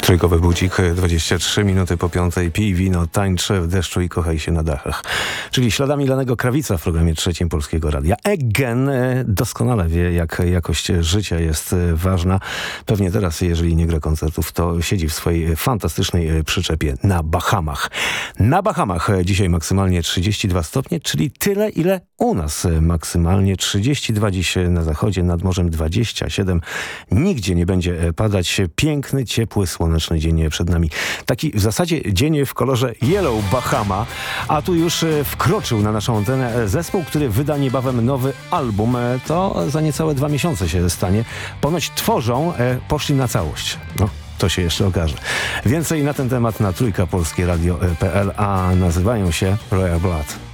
Trójkowy budzik, 23 minuty po 5:00. Pij wino, tańcz w deszczu i kochaj się na dachach. Czyli śladami Lanego Krawica w programie trzecim Polskiego Radia. Egen doskonale wie, jak jakość życia jest ważna. Pewnie teraz, jeżeli nie gra koncertów, to siedzi w swojej fantastycznej przyczepie na Bahamach. Na Bahamach dzisiaj maksymalnie 32 stopnie, czyli tyle, ile u nas maksymalnie. 32 dziś na zachodzie, nad morzem 27. Nigdzie nie będzie padać. Piękny, ciepły, słoneczny dzień przed nami. Taki w zasadzie dzień w kolorze Yellow Bahama, a tu już wkroczył na naszą antenę zespół, który wyda niebawem nowy album. To za niecałe 2 miesiące się stanie. Ponoć tworzą, poszli na całość. No. To się jeszcze okaże. Więcej na ten temat na trójkapolskieradio.pl, a nazywają się Royal Blood.